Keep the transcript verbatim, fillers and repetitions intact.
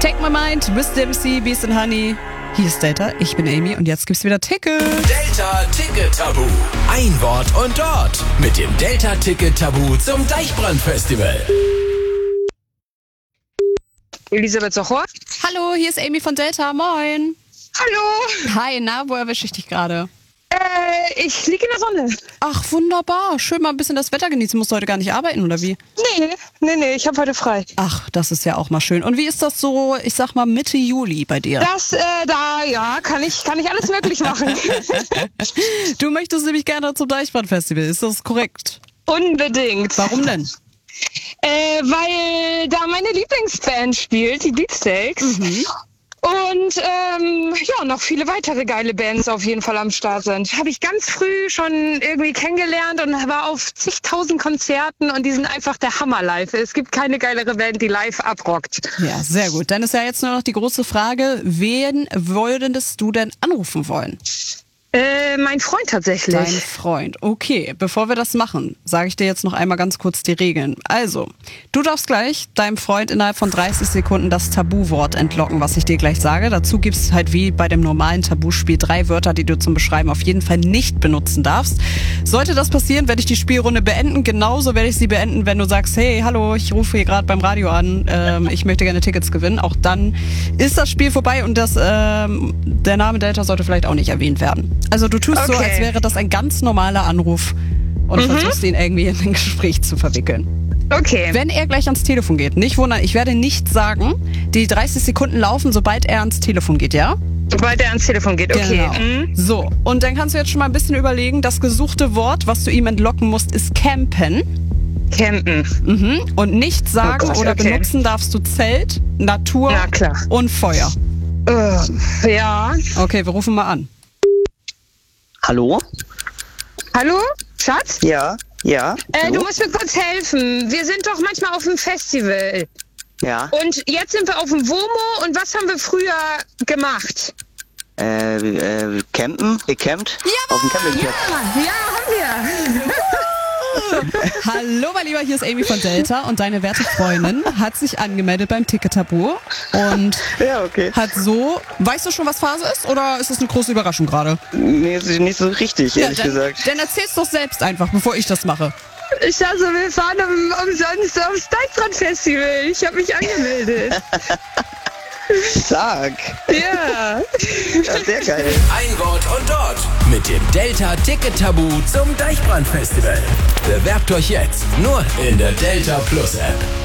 Take My Mind, Miss Dempsey, Beast and Honey. Hier ist Delta, ich bin Amy und jetzt gibt's wieder Ticket. Delta Ticket Tabu. Ein Wort und dort mit dem Delta Ticket Tabu zum Deichbrand-Festival. Elisabeth Sochor. Hallo, hier ist Amy von Delta, moin. Hallo. Hi, na, wo erwische ich dich gerade? Äh, ich liege in der Sonne. Ach, wunderbar. Schön mal ein bisschen das Wetter genießen. Musst du heute gar nicht arbeiten, oder wie? Nee, nee, nee, ich habe heute frei. Ach, das ist ja auch mal schön. Und wie ist das so, ich sag mal, Mitte Juli bei dir? Das, äh, da, ja, kann ich, kann ich alles möglich machen. Du möchtest nämlich gerne zum Deichbrand-Festival, ist das korrekt? Unbedingt. Warum denn? Äh, weil da meine Lieblingsband spielt, die Beatsteaks. Mhm. Und ähm, ja, noch viele weitere geile Bands auf jeden Fall am Start sind. Habe ich ganz früh schon irgendwie kennengelernt und war auf zigtausend Konzerten und die sind einfach der Hammer live. Es gibt keine geilere Band, die live abrockt. Ja, sehr gut. Dann ist ja jetzt nur noch die große Frage, wen würdest du denn anrufen wollen? Äh, mein Freund tatsächlich. Dein Freund. Okay, bevor wir das machen, sage ich dir jetzt noch einmal ganz kurz die Regeln. Also, du darfst gleich deinem Freund innerhalb von dreißig Sekunden das Tabuwort entlocken, was ich dir gleich sage. Dazu gibt es halt wie bei dem normalen Tabuspiel drei Wörter, die du zum Beschreiben auf jeden Fall nicht benutzen darfst. Sollte das passieren, werde ich die Spielrunde beenden. Genauso werde ich sie beenden, wenn du sagst, hey, hallo, ich rufe hier gerade beim Radio an, ähm, ich möchte gerne Tickets gewinnen. Auch dann ist das Spiel vorbei und das, ähm, der Name Delta sollte vielleicht auch nicht erwähnt werden. Also du tust Okay. so, als wäre das ein ganz normaler Anruf und Mhm. versuchst ihn irgendwie in ein Gespräch zu verwickeln. Okay. Wenn er gleich ans Telefon geht, nicht wundern, ich werde nicht sagen, die dreißig Sekunden laufen, sobald er ans Telefon geht, ja? Sobald er ans Telefon geht, okay. Genau. Mhm. So, und dann kannst du jetzt schon mal ein bisschen überlegen, das gesuchte Wort, was du ihm entlocken musst, ist campen. Campen. Mhm. Und nicht sagen Oh Gott, oder okay. benutzen darfst du Zelt, Natur Na klar. und Feuer. Äh, ja. Okay, wir rufen mal an. Hallo? Hallo, Schatz? Ja, ja. Äh, hallo? du musst mir kurz helfen. Wir sind doch manchmal auf dem Festival. Ja. Und jetzt sind wir auf dem WOMO und was haben wir früher gemacht? Äh, äh, campen? Gecampt? Auf dem Campingplatz. Ja, ja, haben wir. Hallo, mein Lieber, hier ist Amy von Delta und deine werte Freundin hat sich angemeldet beim Ticket-Tabu und Ja, okay. hat so, weißt du schon, was Phase ist oder ist das eine große Überraschung gerade? Nee, ist nicht so richtig, ehrlich dann, gesagt. dann erzähl's doch selbst einfach, bevor ich das mache. Ich dachte, wir fahren um, umsonst aufs Deichbrand-Festival. Ich habe mich angemeldet. Sag. Ja. Ja, sehr geil. Ein Wort und dort mit dem Delta Ticket Tabu zum Deichbrand-Festival. Bewerbt euch jetzt nur in der Delta Plus App.